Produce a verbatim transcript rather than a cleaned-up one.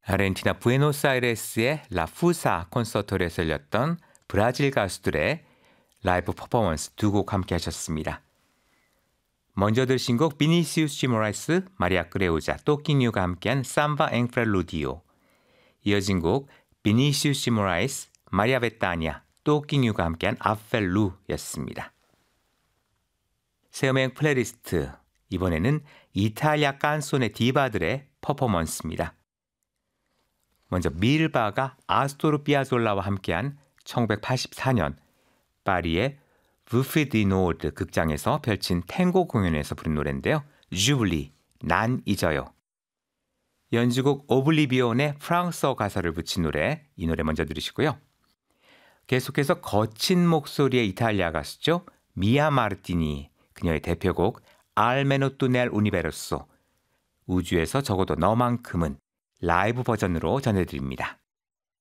아르헨티나 부에노스아이레스의 라푸사 콘서트홀에서 열렸던 브라질 가수들의 라이브 퍼포먼스 두 곡 함께 하셨습니다. 먼저 들으신 곡 비니시우스 시모라이스, 마리아 크레오자, 또끼뉴가 함께한 삼바 엥 프렐루디오. 이어진 곡 비니시우스 시모라이스, 마리아 베타니아, 또끼뉴가 함께한 아펠루였습니다. 새음악 플레이리스트, 이번에는 이탈리아 깐소네 디바들의 퍼포먼스입니다. 먼저 밀바가 아스토르 피아졸라와 함께한 천구백팔십사 년 파리의 부페 디 노르드 극장에서 펼친 탱고 공연에서 부른 노래인데요. 주블리, 난 잊어요. 연주곡 오블리비온의 프랑스어 가사를 붙인 노래, 이 노래 먼저 들으시고요. 계속해서 거친 목소리의 이탈리아 가수죠. 미아 마르티니, 그녀의 대표곡 알메노 투넬 우니베로소, 우주에서 적어도 너만큼은 라이브 버전으로 전해드립니다.